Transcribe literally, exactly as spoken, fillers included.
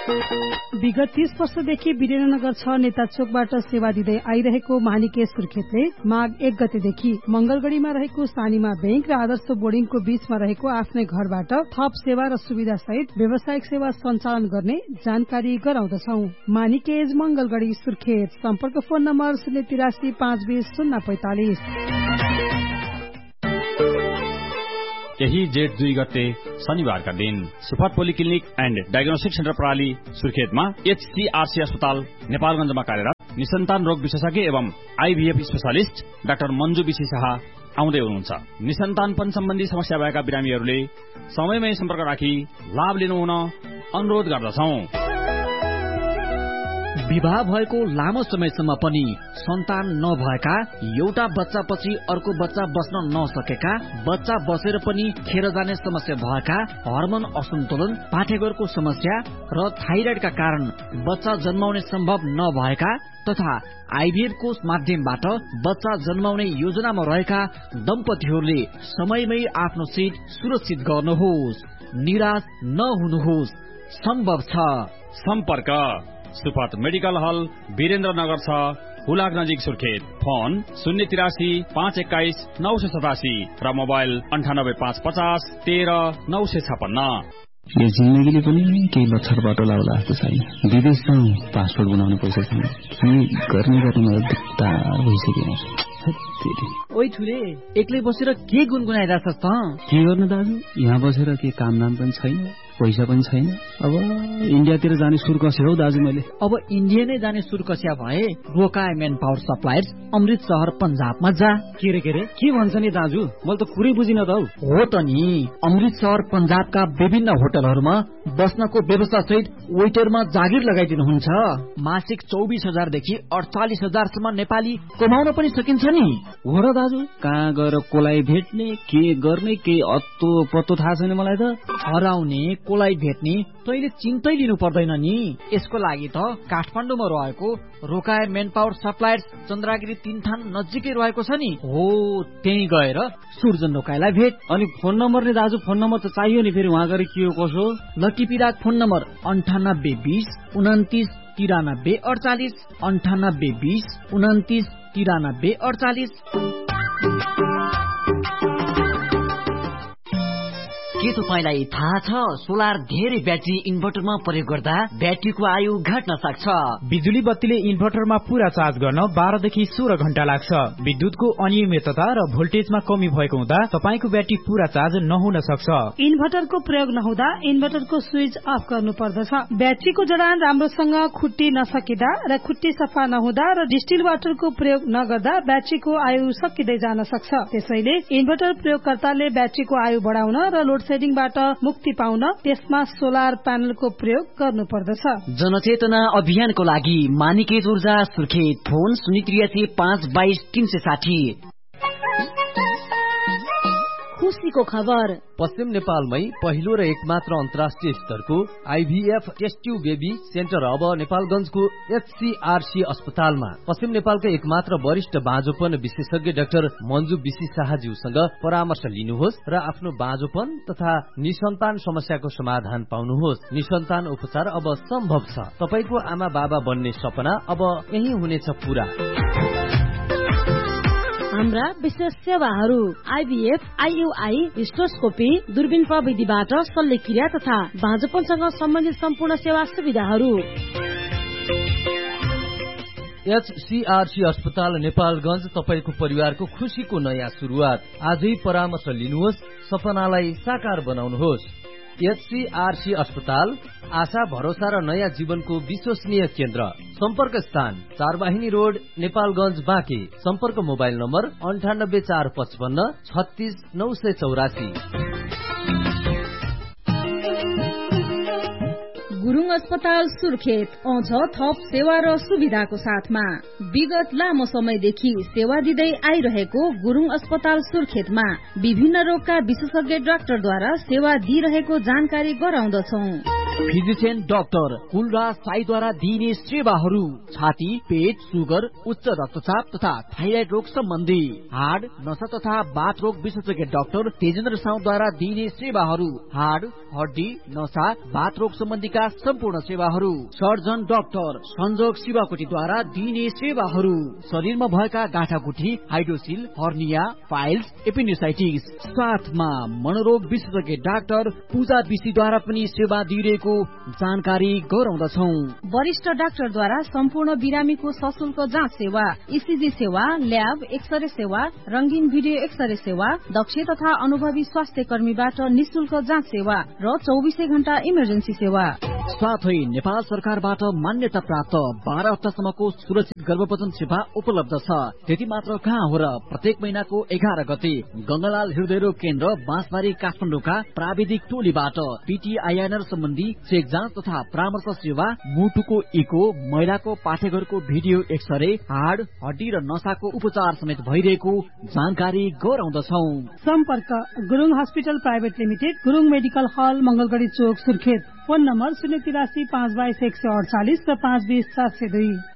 विगत तीस वर्षदेखि वीरेन्द्रनगर छ नेता चोकबाट सेवा दिँदै आइरहेको मानिके सुर्खेतले माघ एक गतेदेखि मंगलगढ़ीमा रहेको सानीमा बैंक र आदर्श बोर्डिङको बीचमा रहेको आफ्नै घरबाट थप सेवा र सुविधा सहित व्यावसायिक सेवा सञ्चालन गर्ने जानकारी गराउँदछौ। मानिकेज मंगलगढ़ी सुर्खेत सम्पर्क फोन नम्बर शून्य तिरासी पाँच बीस शून्य पैंतालिस। यही जेठ दुई गते शनिबारका दिन सुफात पोलिक्लिनिक एण्ड डायग्नोस्टिक सेन्टर प्रणाली सुर्खेतमा एचसीआरसी अस्पताल नेपालगञ्जमा कार्यरत निसन्तान रोग विशेषज्ञ एवं आईभीएफ specialist doctor Manju BC Shah आउँदै हुनुहुन्छ। निसन्तानपन सम्बन्धी समस्या भएका बिरामीहरूले समयमै सम्पर्क राखी लाभ लिनुहुन अनुरोध गर्दछौं। विवाह भएको लामो समयसम्म पनि सन्तान नभएका, एउटा बच्चापछि अर्को बच्चा बस्न नसकेका, बच्चा बसेर पनि खेर जाने समस्या भएका, हर्मोन असन्तुलन, पाठेघरको समस्या र थाइराइडका कारण बच्चा जन्माउने सम्भव नभएका तथा आईभीएफको माध्यमबाट बच्चा जन्माउने योजनामा रहेका दम्पतिहरूले समयमै आफ्नो सीट सुरक्षित गर्नुहोस्। निराश नहुनुहोस्, सम्भव छ। सम्पर्क सुफात मेडिकल हल वीरेन्द्रनगर छ हुलाक नजिक सुर्खेत। फोन शून्य तिरासी पाँच एक्काइस नौ सय सतासी र मोबाइल अन्ठानब्बे पाँच पचास तेह्र नौ सय छपन्न। यो जिन्दगीले पनि केही लक्षण बाटो लाउला जस्तो छैन। विदेश जाउँ, पासपोर्ट बनाउने पैसा छैन। के गर्ने गर्ने मलाई दिक्कत भइसक्यो। ओइ ठुले, एक्लै बसेर के गुनगुनाइरहेछस् त? के गर्नु दाजु, यहाँ बसेर के काम नाम पनि छैन, पैसा पनि छैन। अब इन्डियातिर जाने सुर कस्यो हौ दाजु मैले। अब इन्डिया नै जाने सुर कस्या भए रोकाय मेन पावर सप्लायर्स अमृत शहर पंजाबमा जा। के रे के रे के भन्छ नि दाजु, मैले त कुरै बुझिन त हौ। हो त नि, अमृत शहर पंजाबका विभिन्न होटलहरूमा बस्नको व्यवस्था सहित वेटरमा जागिर लगाइदिनुहुन्छ। मासिक चौबिस हजारदेखि अडचालिस हजारसम्म नेपाली कमाउन पनि सकिन्छ नि। हो र दाजु, कहाँ गएर कोलाई भेट्ने, के गर्ने, के अत्तो पत्तो थाहा छैन मलाई त। हराउने कोलाई भेट्ने तैले चिन्तै लिनु पर्दैन नि। यसको लागि त काठमाडौँमा रहेको रोकाय मेन पावर सप्लायर्स चन्द्रागिरी तीन थान नजिकै रहेको छ नि। हो, त्यही गएर सुर्जन रोकायलाई भेट। अनि फोन नम्बर नि दाजु, फोन नम्बर त चाहियो नि, फेरि उहाँ गएर के हो कसो। लटिपिराक फोन नम्बर अन्ठानब्बे बीस उन्तिस तिरानब्बे अडचालिस अन्ठानब्बे बीस उन्तिस तिरानब्बे अडचालिस। के तपाईलाई थाहा छ सोलर धेरै ब्याट्री इन्भर्टरमा प्रयोग गर्दा ब्याट्रीको आयु घट्न सक्छ। बिजुली बत्तीले इन्भर्टरमा पूरा चार्ज गर्न बाह्र देखि सोह्र घण्टा लाग्छ। विद्युतको अनियमितता र भोल्टेजमा कमी भएको हुँदा तपाईको ब्याट्री पूरा चार्ज नहुन सक्छ। इन्भर्टरको प्रयोग नहुँदा इन्भर्टरको स्विच अफ गर्नु पर्दछ। ब्याट्रीको जडान राम्रोसँग खुट्टी नसकिँदा र खुट्टी सफा नहुँदा र डिस्टिल वाटरको प्रयोग नगर्दा ब्याट्रीको आयु सकिँदै जान सक्छ। त्यसैले इन्भर्टर प्रयोगकर्ताले ब्याट्रीको आयु बढाउन र लोड सेडिङबाट मुक्ति पाउन त्यसमा सोलर प्यानलको प्रयोग गर्नु पर्दछ। जनचेतना अभियानको लागि मानिकेज ऊर्जा सुर्खेत। फोन शून्य त्रियासी पाँच बाइस तीन सय साठी। खुशीको खबर, पश्चिम नेपालमै पहिलो र एकमात्र अन्तर्राष्ट्रिय स्तरको आईभीएफ टेस्ट ट्यूब बेबी सेन्टर अब नेपालगञ्जको एचसीआरसी अस्पतालमा। पश्चिम नेपालका एकमात्र वरिष्ठ बाँझोपन विशेषज्ञ डाक्टर मन्जु बिसी शाहज्यूसँग परामर्श लिनुहोस् र आफ्नो बाँझोपन तथा निसन्तान समस्याको समाधान पाउनुहोस्। निसन्तान उपचार अब सम्भव छ। तपाईको आमा बाबा बन्ने सपना अब यही हुनेछ पूरा। हाम्रा विशेष सेवाहरू आईभीएफ, आईयूआई, हिस्टोस्कोपी, दूरबीन प्रविधिबाट शल्यक्रिया तथा बाँझोपनसँग सम्बन्धित सम्पूर्ण सेवा सुविधाहरू। एचसीआरसी अस्पताल नेपालगञ्ज, तपाईको परिवारको खुशीको नयाँ सुरुवात। आजै परामर्श लिनुहोस्, सपनालाई साकार बनाउनुहोस्। एचसीआरसी अस्पताल आशा, भरोसा र नयाँ जीवनको विश्वसनीय केन्द्र। सम्पर्क स्थान चारवाहिनी रोड, नेपालगञ्ज, बाँके। सम्पर्क मोबाइल नम्बर अन्ठानब्बे चार पचपन्न छत्तीस नौ सय चौरासी। गुरुङ अस्पताल सुर्खेत आउँछ थप सेवा र सुविधाको साथमा। विगत लामो समयदेखि सेवा दिँदै आइरहेको गुरुङ अस्पताल सुर्खेतमा विभिन्न रोगका विशेषज्ञ डाक्टरद्वारा सेवा दिइरहेको जानकारी गराउँदछौं। फिजिशियन डाक्टर कुलराज साईद्वारा दिइने सेवाहरू छाती, पेट, सुगर, उच्च रक्तचाप तथा थाइराइड रोग सम्बन्धी, हाड, नसा तथा बाथ रोग विशेषज्ञ डाक्टर तेजेन्द्र साउद्वारा दिइने सेवाहरू, हाड, हड्डी, नसा, बाथ रोग सम्बन्धीका सम्पूर्ण सेवाहरू, सर्जन डाक्टर संजोग शिवाकोटीद्वारा दिइने सेवाहरू, शरीरमा भएका गाँठागुठी, हाइड्रोसिल, हर्निया, फाइल्स, एपेन्डिसाइटिस, साथमा मनोरोग विशेषज्ञ डाक्टर पूजा विशीद्वारा पनि सेवा दिइरहेको जानकारी गराउँदछौ। वरिष्ठ डाक्टरद्वारा सम्पूर्ण बिरामीको सशुल्क जाँच सेवा, इसिजी सेवा, ल्याब, एक्सरे सेवा, रंगीन भिडियो एक्सरे सेवा, दक्ष तथा अनुभवी स्वास्थ्य कर्मीबाट निशुल्क जाँच सेवा र चौबिसै घण्टा इमर्जेन्सी सेवा। साथै नेपाल सरकारबाट मान्यता प्राप्त बाह्र हप्तासम्मको सुरक्षित गर्भपतन सेवा उपलब्ध छ। त्यति मात्र कहाँ हो र, प्रत्येक महिनाको एघार गते गंगालाल हृदयरोग केन्द्र बाँसबारी काठमाडौँका प्राविधिक टोलीबाट पीटीआईएनआर सम्बन्धी चेक जाँच तथा परामर्श सेवा, मुटुको इको, महिलाको पाठेघरको भिडियो एक्सरे, हाड, हड्डी र नसाको उपचार समेत भइरहेको जानकारी गराउँदछौ। सम्पर्क Gurung hospital private limited, Gurung medical हल, मंगलगढ़ी चोक, सुर्खेत। फोन नम्बर शून्य तिरासी पाँच बाइस एक सय अडचालिस र पाँच बीस सात सय दुई।